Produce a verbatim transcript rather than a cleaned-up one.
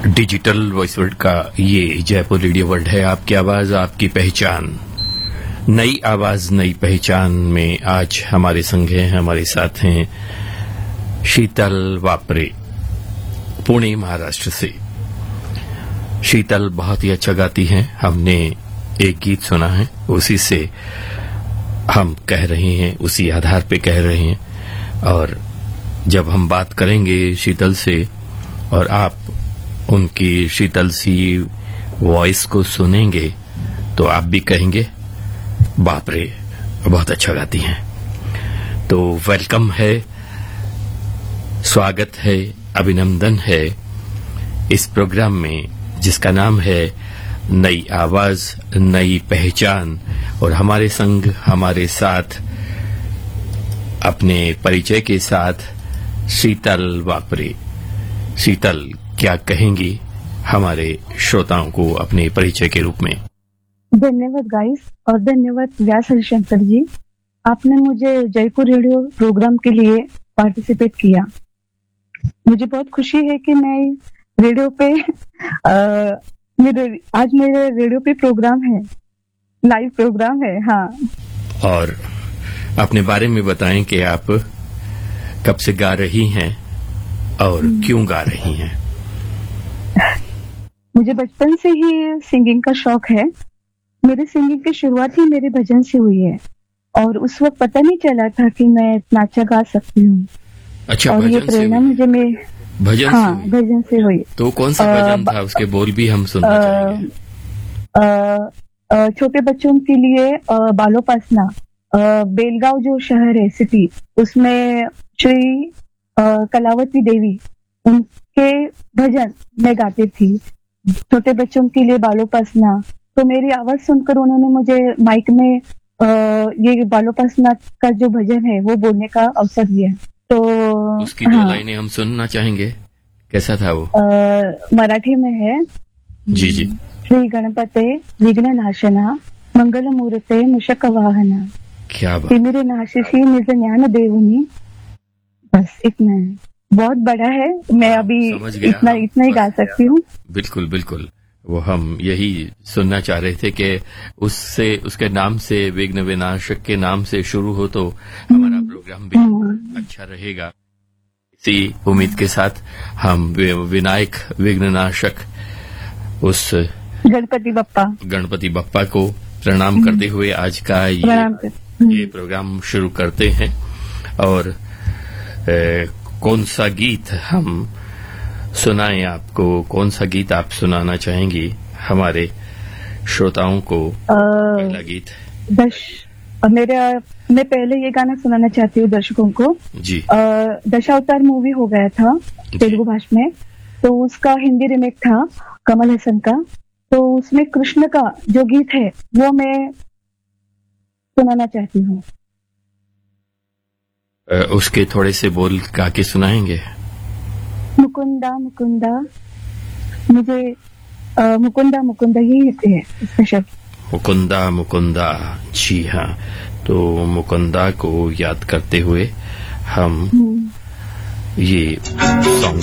Digital voice world का ये Jaipur radio world है। आपकी आवाज आपकी पहचान, नई आवाज नई पहचान में आज हमारे संग हैं, हमारे साथ हैं शीतल वापरे, पुणे महाराष्ट्र से। शीतल बहुत ही अच्छा गाती हैं। हमने एक गीत सुना है, उसी से हम कह रहे हैं, उसी आधार पे कह रहे हैं। और जब हम बात करेंगे शीतल से और आप उनकी शीतल सी वॉइस को सुनेंगे तो आप भी कहेंगे बाप रे बहुत अच्छा गाती हैं। तो वेलकम है, स्वागत है, अभिनंदन है इस प्रोग्राम में जिसका नाम है नई आवाज नई पहचान। और हमारे संग हमारे साथ अपने परिचय के साथ शीतल वापरे। शीतल क्या कहेंगी हमारे श्रोताओं को अपने परिचय के रूप में? धन्यवाद गाइस और धन्यवाद व्यास हरिशंकर जी, आपने मुझे जयपुर रेडियो प्रोग्राम के लिए पार्टिसिपेट किया। मुझे बहुत खुशी है कि मैं रेडियो पे आ, मेरे आज मेरे रेडियो पे प्रोग्राम है, लाइव प्रोग्राम है। हाँ, और अपने बारे में बताएं कि आप कब से गा रही हैं और क्यों गा रही हैं? मुझे बचपन से ही सिंगिंग का शौक है। मेरी सिंगिंग की शुरुआत ही मेरे भजन से हुई है और उस वक्त पता नहीं चला था कि मैं इतना अच्छा गा सकती हूँ। अच्छा, और ये प्रेरणा मुझे मैं भजन हाँ से भजन से हुई। तो कौन सा भजन था? उसके बोल भी हम सुनना चाहेंगे। छोटे बच्चों के लिए बालोपासना, बेलगांव जो शहर है सिटी, उसमें श्री कलावती देवी उनके भजन मैं गाती थी। छोटे बच्चों के लिए बालोपासना, तो मेरी आवाज सुनकर उन्होंने मुझे माइक में आ, ये बालोपासना का जो भजन है वो बोलने का अवसर दिया। तो उसकी दो लाइनें हम सुनना चाहेंगे, कैसा था वो? आ, मराठी में है। जी जी। श्री गणपते विघ्न नाशना मंगल मूर्ते मूषक वाहना, क्या बात। तिमिर नाशिशी निज ज्ञान देवनी। बस इतना है, बहुत बड़ा है। मैं अभी इतना इतना ही गा सकती हूँ। बिल्कुल बिल्कुल, वो हम यही सुनना चाह रहे थे कि उससे उसके नाम से, विघ्न विनाशक के नाम से शुरू हो तो हमारा प्रोग्राम भी अच्छा रहेगा। इसी उम्मीद के साथ हम विनायक विघ्ननाशक उस गणपति बप्पा गणपति बप्पा को प्रणाम करते हुए आज का ये, ये प्रोग्राम शुरू करते हैं। और ए, कौन सा गीत हम सुनाएं आपको? कौन सा गीत आप सुनाना चाहेंगी हमारे श्रोताओं को? पहला गीत दश मेरा मैं पहले ये गाना सुनाना चाहती हूँ दर्शकों को जी। दशावतार मूवी हो गया था तेलुगु भाषा में, तो उसका हिंदी रिमेक था कमल हसन का। तो उसमें कृष्ण का जो गीत है वो मैं सुनाना चाहती हूँ। उसके थोड़े से बोल गा के सुनाएंगे? मुकुंदा मुकुंदा, मुझे आ, मुकुंदा मुकुंदा ही है इसका शब्द। मुकुंदा मुकुंदा, जी हाँ। तो मुकुंदा को याद करते हुए हम ये सॉन्ग